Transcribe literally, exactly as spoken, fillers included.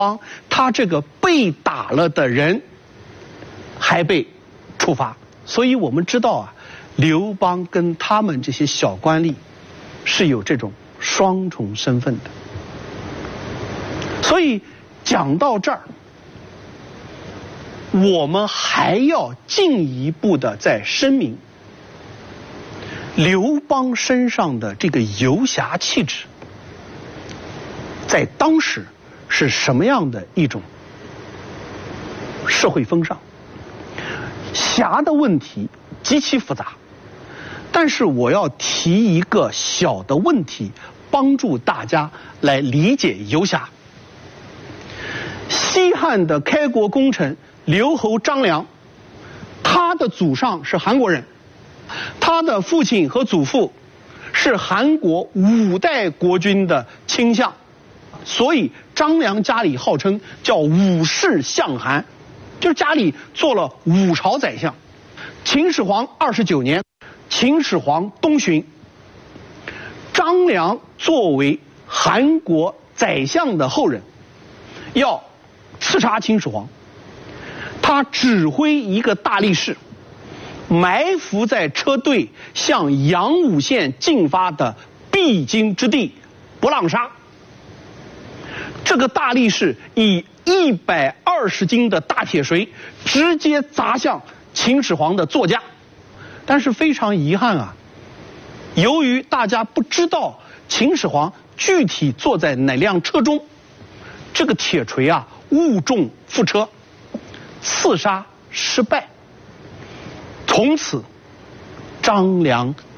邦他这个被打了的人还被处罚，所以我们知道啊，刘邦跟他们这些小官吏是有这种双重身份的。所以讲到这儿，我们还要进一步的再声明，刘邦身上的这个游侠气质，在当时是什么样的一种社会风尚？侠的问题极其复杂，但是我要提一个小的问题，帮助大家来理解游侠。西汉的开国功臣刘侯张良，他的祖上是韩国人，他的父亲和祖父是韩国五代国君的卿相，所以张良家里号称叫五世相韩，就是家里做了五朝宰相。秦始皇二十九年，秦始皇东巡，张良作为韩国宰相的后人，要刺杀秦始皇，他指挥一个大力士埋伏在车队向阳武县进发的必经之地博浪沙。这个大力士以一百二十斤的大铁锤直接砸向秦始皇的座驾，但是非常遗憾啊，由于大家不知道秦始皇具体坐在哪辆车中，这个铁锤啊误中副车，刺杀失败。从此张良